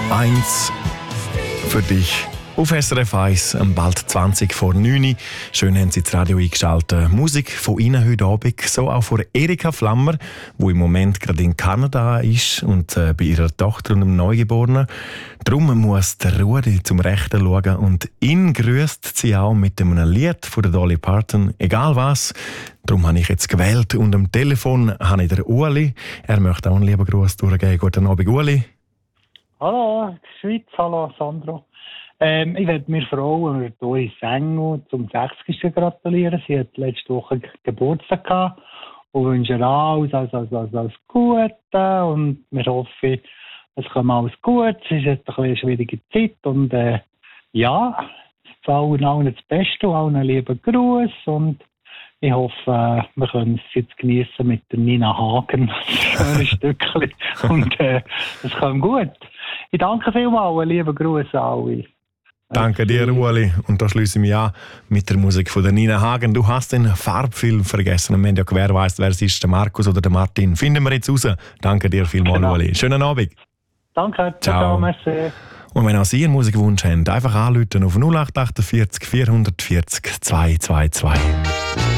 Eins für dich. Auf SRF 1, bald 20 vor 9 Uhr. Schön haben Sie das Radio eingeschaltet. Musik von Ihnen heute Abend, so auch von Erika Flammer, die im Moment gerade in Kanada ist und bei ihrer Tochter und dem Neugeborenen. Darum muss der Rudi zum Rechten schauen und ihn grüßt sie auch mit einem Lied von der Dolly Parton. Egal was, darum habe ich jetzt gewählt. Und am Telefon habe ich den Ueli. Er möchte auch einen lieben Gruß durchgeben. Guten Abend, Ueli. Hallo, Schweiz, hallo Sandro. Ich werde mir freuen, Doris Engel zum 60. gratulieren. Sie hat letzte Woche Geburtstag gehabt und wünsche ihr alles Gute. Und wir hoffen, es kommt alles gut. Es ist jetzt eine schwierige Zeit. Und ja, allen das Beste und allen lieben Gruß. Und ich hoffe, wir können es jetzt genießen mit der Nina Hagen. Ein Stückchen. Und es kommt gut. Ich danke vielmals, liebe Grüße an alle. Danke dir, Ueli. Und da schließe ich mich an mit der Musik von der Nina Hagen. Du hast den Farbfilm vergessen. Und wenn du wer weiss, wer es ist, der Markus oder der Martin, finden wir jetzt raus. Danke dir vielmals, genau. Ueli. Schönen Abend. Danke. Ciao. Merci. Und wenn auch Sie einen Musikwunsch haben, einfach anrufen auf 0848 440 222.